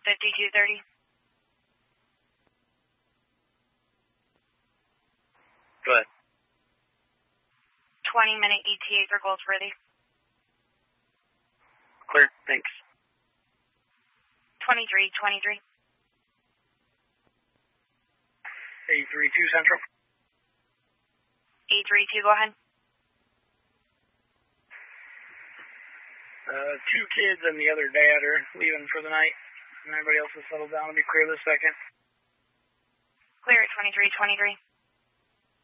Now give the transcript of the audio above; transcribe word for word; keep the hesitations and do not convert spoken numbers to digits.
fifty-two thirty. Go ahead. twenty minute E T A for Goldsworthy. Clear, thanks. twenty-three twenty-three. eight three two Central. eight three two, go ahead. Uh, two kids and the other dad are leaving for the night, and everybody else has settled down to be clear this second. Clear at twenty-three twenty-three.